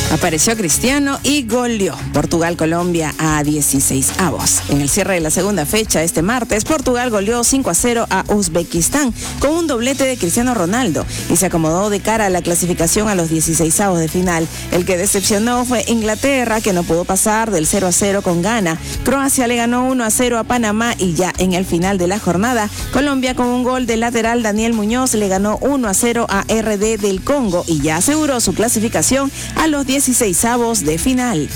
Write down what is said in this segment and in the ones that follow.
Apareció Cristiano y goleó Portugal-Colombia a 16avos. En el cierre de la segunda fecha este martes, Portugal goleó 5-0 a Uzbekistán con un doblete de Cristiano Ronaldo y se acomodó de cara a la clasificación a los 16avos de final. El que decepcionó fue Inglaterra, que no pudo pasar del 0-0 con Ghana. Croacia le ganó 1-0 a Panamá y ya en el final de la jornada, Colombia con un gol del lateral Daniel Muñoz le ganó 1-0 a RD del Congo y ya aseguró su clasificación a los 16avos de final.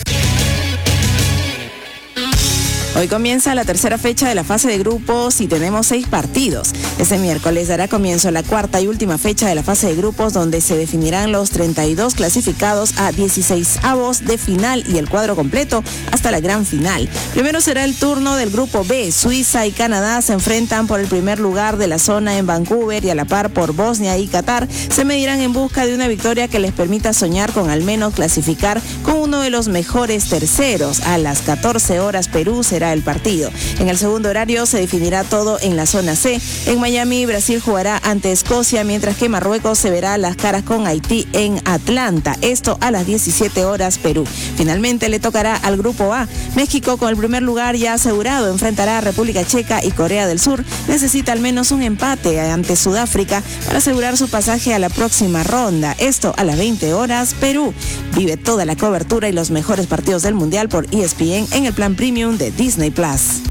Hoy comienza la tercera fecha de la fase de grupos y tenemos 6 partidos. Este miércoles dará comienzo la cuarta y última fecha de la fase de grupos, donde se definirán los 32 clasificados a 16avos de final y el cuadro completo hasta la gran final. Primero será el turno del grupo B. Suiza y Canadá se enfrentan por el primer lugar de la zona en Vancouver y a la par por Bosnia y Qatar se medirán en busca de una victoria que les permita soñar con al menos clasificar con uno de los mejores terceros. A las 14 horas Perú será el partido. En el segundo horario se definirá todo en la zona C. En Miami, Brasil jugará ante Escocia, mientras que Marruecos se verá las caras con Haití en Atlanta. Esto a las 17 horas Perú. Finalmente le tocará al grupo A. México, con el primer lugar ya asegurado, enfrentará a República Checa y Corea del Sur. Necesita al menos un empate ante Sudáfrica para asegurar su pasaje a la próxima ronda. Esto a las 20 horas Perú. Vive toda la cobertura y los mejores partidos del Mundial por ESPN en el plan premium de Disney Plus.